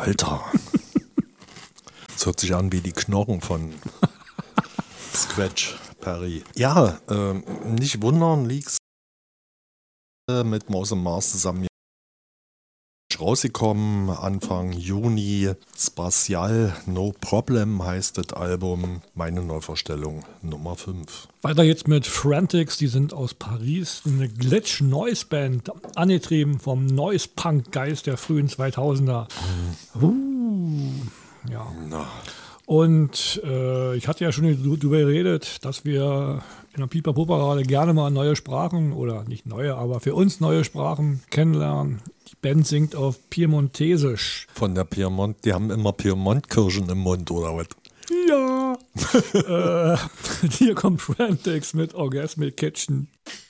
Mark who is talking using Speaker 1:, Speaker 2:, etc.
Speaker 1: Alter. Das hört sich an wie die Knochen von Scratch Perry. Ja, nicht wundern, Leaks mit Maus und Mars zusammen rausgekommen, Anfang Juni. Spatial No Problem heißt das Album. Meine Neuvorstellung Nummer 5.
Speaker 2: Weiter jetzt mit Frantics, die sind aus Paris, eine Glitch-Noise-Band, angetrieben vom Noise-Punk-Geist der frühen 2000er. Ja.
Speaker 1: Na.
Speaker 2: Und ich hatte ja schon darüber geredet, dass wir in der Pipa-Pupa-Parade gerne mal neue Sprachen, oder nicht neue, aber für uns neue Sprachen kennenlernen. Die Band singt auf Piemontesisch.
Speaker 1: Von der Piemont, die haben immer Piemontkirschen im Mund, oder was?
Speaker 2: Ja. Hier kommt Frantics mit Orgasmic Kitchen.